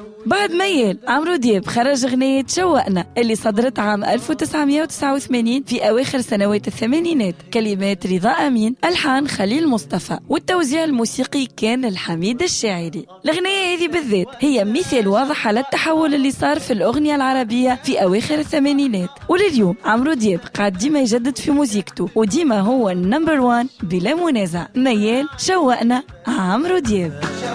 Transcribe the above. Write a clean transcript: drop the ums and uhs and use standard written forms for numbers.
بعد ميال عمرو دياب خرج أغنية شوقنا اللي صدرت عام 1989 في أواخر سنوات الثمانينات. كلمات رضا أمين، ألحان خليل مصطفى، والتوزيع الموسيقي كان الحميد الشاعري. الأغنية هذه بالذات هي مثال واضح على التحول اللي صار في الأغنية العربية في أواخر الثمانينات. ولليوم عمرو دياب قاعد ديما يجدد في موسيقته وديما هو النمبر 1 بلا منازع. ميال شوقنا عمرو دياب.